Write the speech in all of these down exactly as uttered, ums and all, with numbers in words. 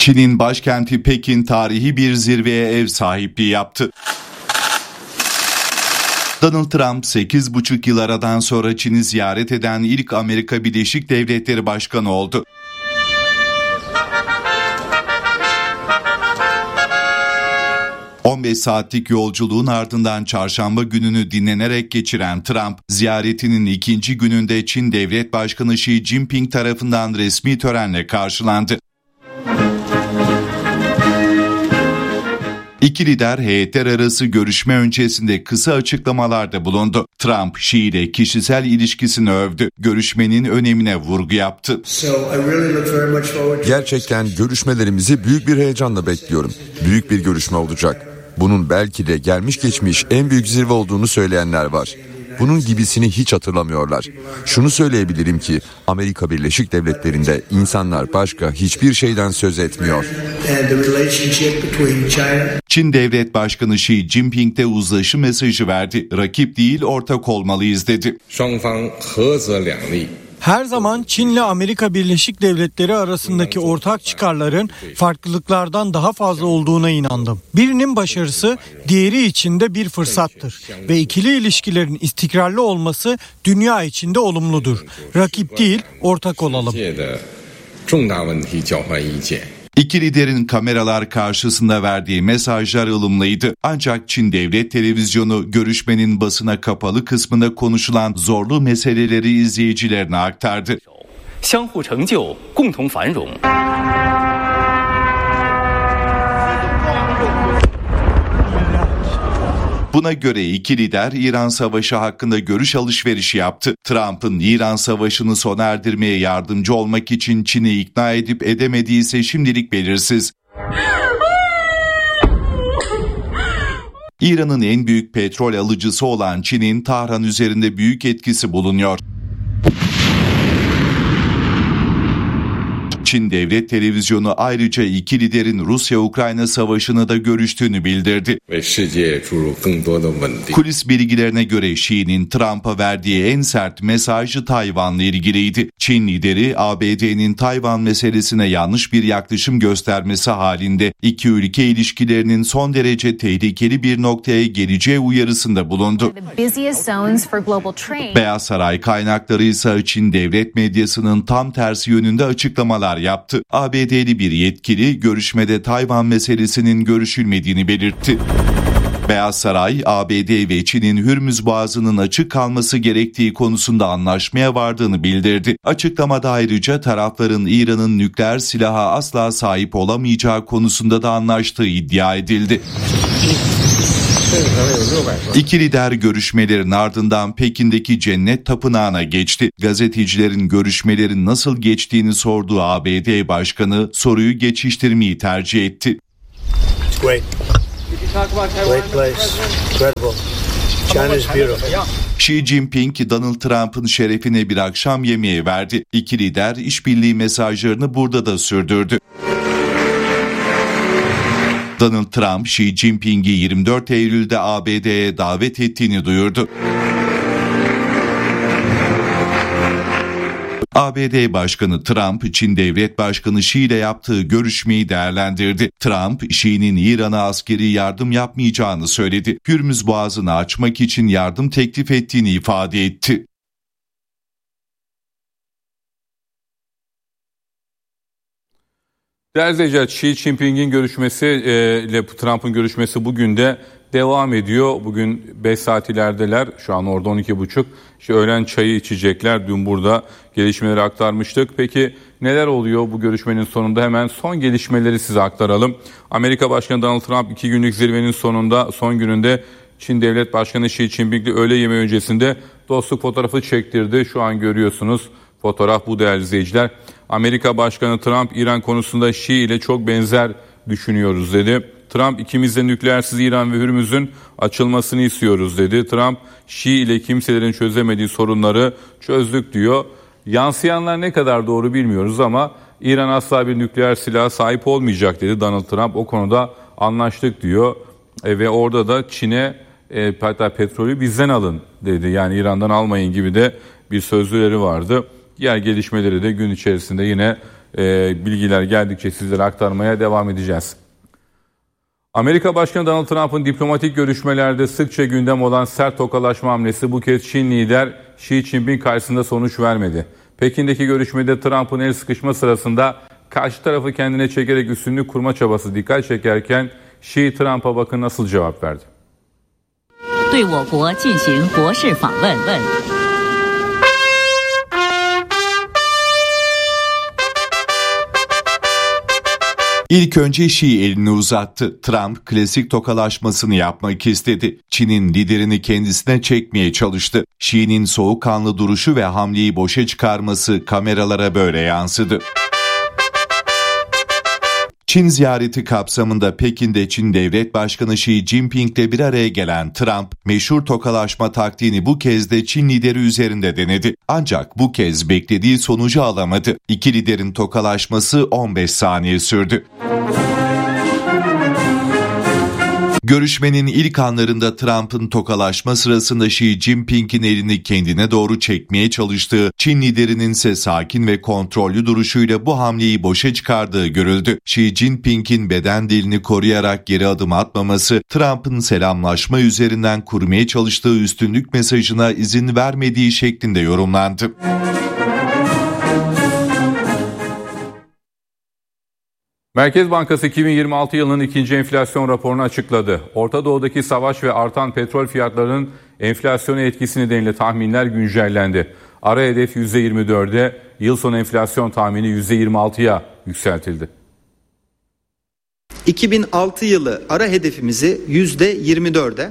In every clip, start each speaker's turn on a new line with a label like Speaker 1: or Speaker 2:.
Speaker 1: Çin'in başkenti Pekin tarihi bir zirveye ev sahipliği yaptı. Donald Trump sekiz buçuk yıl aradan sonra Çin'i ziyaret eden ilk Amerika Birleşik Devletleri Başkanı oldu. on beş saatlik yolculuğun ardından çarşamba gününü dinlenerek geçiren Trump, ziyaretinin ikinci gününde Çin Devlet Başkanı Xi Jinping tarafından resmi törenle karşılandı. İki lider heyetler arası görüşme öncesinde kısa açıklamalarda bulundu. Trump, Xi ile kişisel ilişkisini övdü. Görüşmenin önemine vurgu yaptı.
Speaker 2: Gerçekten görüşmelerimizi büyük bir heyecanla bekliyorum. Büyük bir görüşme olacak. Bunun belki de gelmiş geçmiş en büyük zirve olduğunu söyleyenler var. Bunun gibisini hiç hatırlamıyorlar. Şunu söyleyebilirim ki Amerika Birleşik Devletleri'nde insanlar başka hiçbir şeyden söz etmiyor.
Speaker 1: Çin Devlet Başkanı Xi Jinping de uzlaşı mesajı verdi. Rakip değil, ortak olmalıyız dedi.
Speaker 3: Her zaman Çin'le Amerika Birleşik Devletleri arasındaki ortak çıkarların farklılıklardan daha fazla olduğuna inandım. Birinin başarısı diğeri için de bir fırsattır ve ikili ilişkilerin istikrarlı olması dünya için de olumludur. Rakip değil, ortak olalım.
Speaker 1: İki liderin kameralar karşısında verdiği mesajlar ılımlıydı. Ancak Çin Devlet Televizyonu görüşmenin basına kapalı kısmında konuşulan zorlu meseleleri izleyicilerine aktardı. Buna göre iki lider İran Savaşı hakkında görüş alışverişi yaptı. Trump'ın İran Savaşı'nı sona erdirmeye yardımcı olmak için Çin'i ikna edip edemediği ise şimdilik belirsiz. İran'ın en büyük petrol alıcısı olan Çin'in Tahran üzerinde büyük etkisi bulunuyor. Çin Devlet Televizyonu ayrıca iki liderin Rusya-Ukrayna savaşını da görüştüğünü bildirdi. Kulis bilgilerine göre Xi'nin Trump'a verdiği en sert mesajı Tayvan'la ilgiliydi. Çin lideri A B D'nin Tayvan meselesine yanlış bir yaklaşım göstermesi halinde iki ülke ilişkilerinin son derece tehlikeli bir noktaya geleceği uyarısında bulundu. Beyaz Saray kaynakları ise Çin devlet medyasının tam tersi yönünde açıklamalar yaptı. A B D'li bir yetkili görüşmede Tayvan meselesinin görüşülmediğini belirtti. Beyaz Saray, A B D ve Çin'in Hürmüz Boğazı'nın açık kalması gerektiği konusunda anlaşmaya vardığını bildirdi. Açıklamada ayrıca tarafların İran'ın nükleer silaha asla sahip olamayacağı konusunda da anlaştığı iddia edildi. İki lider görüşmelerin ardından Pekin'deki Cennet Tapınağı'na geçti. Gazetecilerin görüşmelerin nasıl geçtiğini sorduğu A B D Başkanı soruyu geçiştirmeyi tercih etti.
Speaker 4: Great. Great place. Incredible. China is beautiful.
Speaker 1: Xi Jinping, Donald Trump'ın şerefine bir akşam yemeği verdi. İki lider işbirliği mesajlarını burada da sürdürdü. Donald Trump, Xi Jinping'i yirmi dört Eylül'de A B D'ye davet ettiğini duyurdu. A B D Başkanı Trump, Çin Devlet Başkanı Xi ile yaptığı görüşmeyi değerlendirdi. Trump, Xi'nin İran'a askeri yardım yapmayacağını söyledi. Hürmüz Boğazı'nı açmak için yardım teklif ettiğini ifade etti.
Speaker 5: Değerli izleyiciler, Xi Jinping'in görüşmesi ile Trump'ın görüşmesi bugün de devam ediyor. Bugün beş saat ilerideler. Şu an orada on iki buçuk. İşte öğlen çayı içecekler. Dün burada gelişmeleri aktarmıştık. Peki neler oluyor bu görüşmenin sonunda? Hemen son gelişmeleri size aktaralım. Amerika Başkanı Donald Trump iki günlük zirvenin sonunda son gününde Çin Devlet Başkanı Xi Jinping'le öğle yemeği öncesinde dostluk fotoğrafı çektirdi. Şu an görüyorsunuz. Fotoğraf bu değerli izleyiciler. Amerika Başkanı Trump, İran konusunda Xi ile çok benzer düşünüyoruz dedi. Trump, ikimiz de nükleersiz İran ve Hürmüz'ün açılmasını istiyoruz dedi. Trump, Xi ile kimselerin çözemediği sorunları çözdük diyor. Yansıyanlar ne kadar doğru bilmiyoruz ama İran asla bir nükleer silaha sahip olmayacak dedi Donald Trump. O konuda anlaştık diyor. E, ve orada da Çin'e e, hatta petrolü bizden alın dedi. Yani İran'dan almayın gibi de bir sözleri vardı. Diğer gelişmeleri de gün içerisinde yine e, bilgiler geldikçe sizlere aktarmaya devam edeceğiz. Amerika Başkanı Donald Trump'ın diplomatik görüşmelerde sıkça gündem olan sert tokalaşma hamlesi bu kez Çin lider Xi Jinping karşısında sonuç vermedi. Pekin'deki görüşmede Trump'ın el sıkışma sırasında karşı tarafı kendine çekerek üstünlük kurma çabası dikkat çekerken Xi Trump'a bakın nasıl cevap verdi.
Speaker 6: 对我国进行国事访问。
Speaker 1: İlk önce Xi elini uzattı. Trump klasik tokalaşmasını yapmak istedi. Çin'in liderini kendisine çekmeye çalıştı. Xi'nin soğukkanlı duruşu ve hamleyi boşa çıkarması kameralara böyle yansıdı. Çin ziyareti kapsamında Pekin'de Çin Devlet Başkanı Xi Jinping'le bir araya gelen Trump, meşhur tokalaşma taktiğini bu kez de Çin lideri üzerinde denedi. Ancak bu kez beklediği sonucu alamadı. İki liderin tokalaşması on beş saniye sürdü. Görüşmenin ilk anlarında Trump'ın tokalaşma sırasında Xi Jinping'in elini kendine doğru çekmeye çalıştığı, Çin liderinin ise sakin ve kontrollü duruşuyla bu hamleyi boşa çıkardığı görüldü. Xi Jinping'in beden dilini koruyarak geri adım atmaması, Trump'ın selamlaşma üzerinden kurmaya çalıştığı üstünlük mesajına izin vermediği şeklinde yorumlandı.
Speaker 5: Merkez Bankası iki bin yirmi altı yılının ikinci enflasyon raporunu açıkladı. Orta Doğu'daki savaş ve artan petrol fiyatlarının enflasyona etkisi nedeniyle tahminler güncellendi. Ara hedef yüzde yirmi dörde, yıl sonu enflasyon tahmini yüzde yirmi altıya yükseltildi.
Speaker 7: iki bin altı yılı ara hedefimizi yüzde yirmi dörde,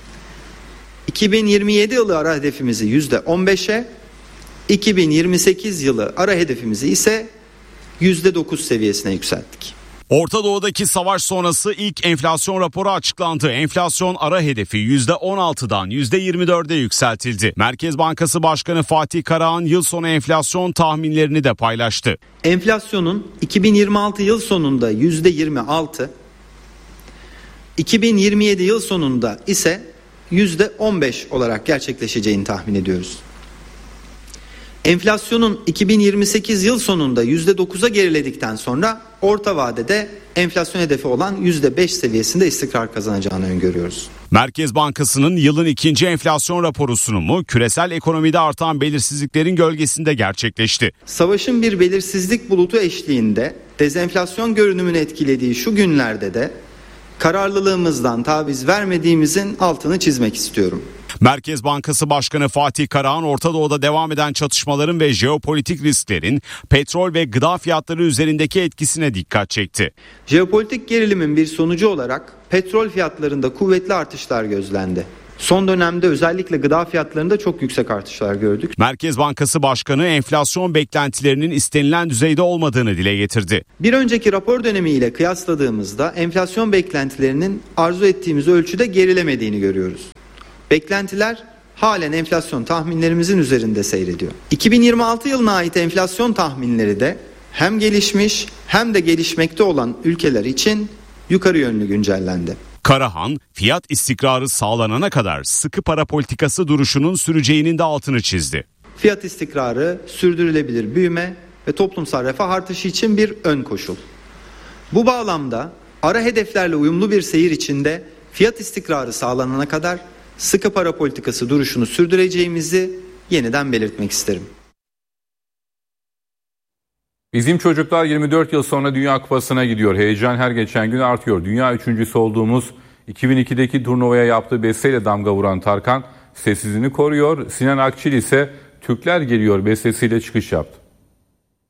Speaker 7: iki bin yirmi yedi yılı ara hedefimizi yüzde on beşe, iki bin yirmi sekiz yılı ara hedefimizi ise yüzde dokuz seviyesine yükselttik.
Speaker 8: Orta Doğu'daki savaş sonrası ilk enflasyon raporu açıklandı. Enflasyon ara hedefi yüzde on altıdan yüzde yirmi dörde yükseltildi. Merkez Bankası Başkanı Fatih Karahan yıl sonu enflasyon tahminlerini de paylaştı.
Speaker 7: Enflasyonun iki bin yirmi altı yıl sonunda yüzde yirmi altı, iki bin yirmi yedi yıl sonunda ise yüzde on beş olarak gerçekleşeceğini tahmin ediyoruz. Enflasyonun iki bin yirmi sekiz yıl sonunda yüzde dokuza geriledikten sonra orta vadede enflasyon hedefi olan yüzde beş seviyesinde istikrar kazanacağını öngörüyoruz.
Speaker 8: Merkez Bankası'nın yılın ikinci enflasyon raporu sunumu küresel ekonomide artan belirsizliklerin gölgesinde gerçekleşti.
Speaker 7: Savaşın bir belirsizlik bulutu eşliğinde dezenflasyon görünümünü etkilediği şu günlerde de kararlılığımızdan taviz vermediğimizin altını çizmek istiyorum.
Speaker 8: Merkez Bankası Başkanı Fatih Karahan Orta Doğu'da devam eden çatışmaların ve jeopolitik risklerin petrol ve gıda fiyatları üzerindeki etkisine dikkat çekti.
Speaker 7: Jeopolitik gerilimin bir sonucu olarak petrol fiyatlarında kuvvetli artışlar gözlendi. Son dönemde özellikle gıda fiyatlarında çok yüksek artışlar gördük.
Speaker 8: Merkez Bankası Başkanı enflasyon beklentilerinin istenilen düzeyde olmadığını dile getirdi.
Speaker 7: Bir önceki rapor dönemiyle kıyasladığımızda enflasyon beklentilerinin arzu ettiğimiz ölçüde gerilemediğini görüyoruz. Beklentiler halen enflasyon tahminlerimizin üzerinde seyrediyor. iki bin yirmi altı yılına ait enflasyon tahminleri de hem gelişmiş hem de gelişmekte olan ülkeler için yukarı yönlü güncellendi.
Speaker 8: Karahan, fiyat istikrarı sağlanana kadar sıkı para politikası duruşunun süreceğinin de altını çizdi.
Speaker 7: Fiyat istikrarı, sürdürülebilir büyüme ve toplumsal refah artışı için bir ön koşul. Bu bağlamda ara hedeflerle uyumlu bir seyir içinde fiyat istikrarı sağlanana kadar sıkı para politikası duruşunu sürdüreceğimizi yeniden belirtmek isterim.
Speaker 5: Bizim çocuklar yirmi dört yıl sonra Dünya Kupası'na gidiyor. Heyecan her geçen gün artıyor. Dünya üçüncüsü olduğumuz iki bin ikideki turnuvaya yaptığı besteyle damga vuran Tarkan sessizliğini koruyor. Sinan Akçil ise Türkler Geliyor bestesiyle çıkış yaptı.